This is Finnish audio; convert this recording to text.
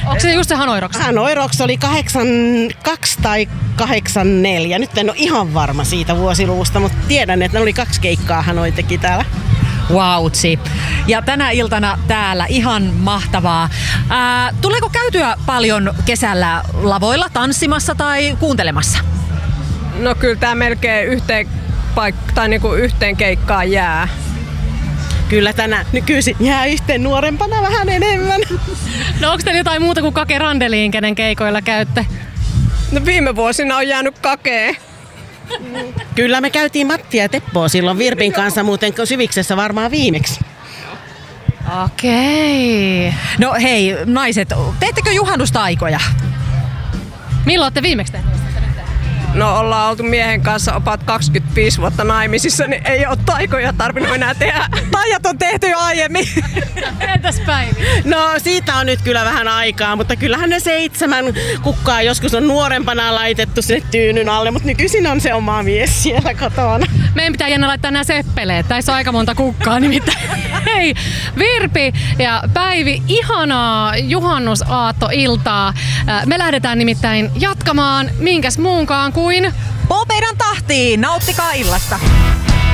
Onko se just se Hanoi Rocks? Hanoi Rocks oli 82 tai 84. Nyt en ole ihan varma siitä vuosiluvusta, mutta tiedän, että ne oli 2 keikkaa Hanoi teki täällä. Wautsi. Ja tänä iltana täällä ihan mahtavaa. Tuleeko käytyä paljon kesällä lavoilla tanssimassa tai kuuntelemassa? No kyllä tää melkein yhteen keikkaan jää. Kyllä tänä nykyisin jää yhteen nuorempana vähän enemmän. No onko teillä jotain muuta kuin Kake Randeliin, kenen keikoilla käytte? No viime vuosina on jäänyt Kakee. Kyllä me käytiin Mattia ja Teppoa silloin Virpin kanssa muuten Syviksessä varmaan viimeksi. Okei. No hei, naiset, teettekö juhannustaikoja? Milloin olette viimeksi tehneet? No ollaan oltu miehen kanssa opat 25 vuotta naimisissa, niin ei ole taikoja tarvinnut enää tehdä. Taijat on tehty jo aiemmin. Entäs Päivi? No siitä on nyt kyllä vähän aikaa, mutta kyllähän ne 7 kukkaa joskus on nuorempana laitettu sinne tyynyn alle, mutta nykyisin on se oma mies siellä kotona. Meidän pitää jännä laittaa nämä seppeleet. Tässä on aika monta kukkaa nimittäin. Hei, Virpi ja Päivi, ihanaa juhannusaattoiltaa. Me lähdetään nimittäin jatkamaan minkäs muunkaan kuin Popeidan tahtiin, nauttikaa illasta!